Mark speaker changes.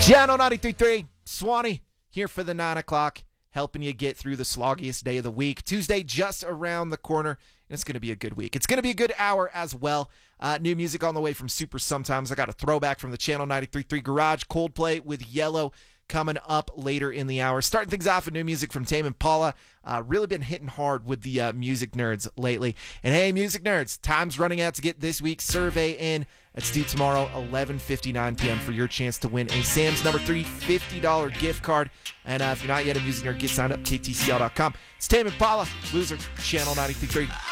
Speaker 1: Channel 93.3, Swanee, here for the 9 o'clock, helping you get through the sloggiest day of the week. Tuesday just around the corner, and it's going to be a good week. It's going to be a good hour as well. New music on the way from Super Sometimes. I got a throwback from the Channel 93.3 Garage, Coldplay with Yellow, coming up later in the hour. Starting things off with new music from Tame Impala. Really been hitting hard with the music nerds lately. And hey, music nerds, time's running out to get this week's survey in. It's due tomorrow, 11:59 p.m. for your chance to win a Sam's number 3 $50 gift card. And if you're not yet a music nerd, get signed up, ktcl.com. It's Tame Impala, Loser, Channel 93.3.